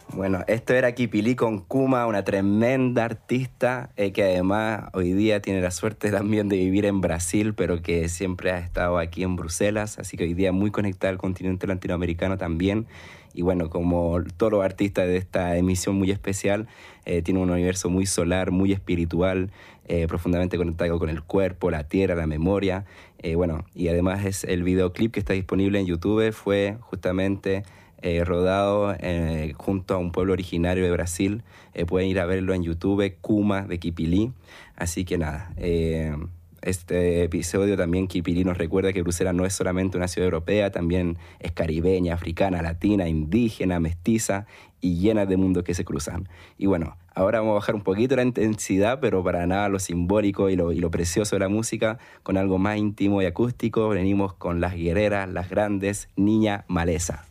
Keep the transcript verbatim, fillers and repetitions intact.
Bueno, esto era Kipilí con Kuma, una tremenda artista eh, que además hoy día tiene la suerte también de vivir en Brasil, pero que siempre ha estado aquí en Bruselas, así que hoy día muy conectada al continente latinoamericano también. Y bueno, como todos los artistas de esta emisión muy especial, eh, tiene un universo muy solar, muy espiritual, eh, profundamente conectado con el cuerpo, la tierra, la memoria. Eh, bueno, y además es el videoclip que está disponible en YouTube, fue justamente... Eh, rodado eh, junto a un pueblo originario de Brasil. Eh, pueden ir a verlo en YouTube, Kuma de Kipilí. Así que nada, eh, este episodio también Kipilí nos recuerda que Bruselas no es solamente una ciudad europea, también es caribeña, africana, latina, indígena, mestiza y llena de mundos que se cruzan. Y bueno, ahora vamos a bajar un poquito la intensidad, pero para nada lo simbólico y lo, y lo precioso de la música, con algo más íntimo y acústico. Venimos con Las Guerreras, Las Grandes, Niña Maleza.